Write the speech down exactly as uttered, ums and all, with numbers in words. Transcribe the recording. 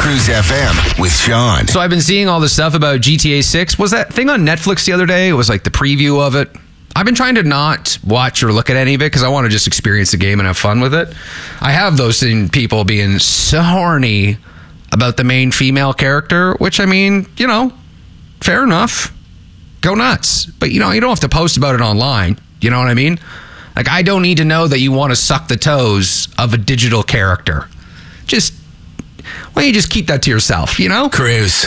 Cruise F M with Sean. So I've been seeing all this stuff about G T A six. Was that thing on Netflix the other day? It was like the preview of it. I've been trying to not watch or look at any of it because I want to just experience the game and have fun with it. I have those people being so horny about the main female character, which, I mean, you know, fair enough. Go nuts. But, you know, you don't have to post about it online. You know what I mean? Like, I don't need to know that you want to suck the toes of a digital character. Just, why don't you just keep that to yourself, you know? Cruise.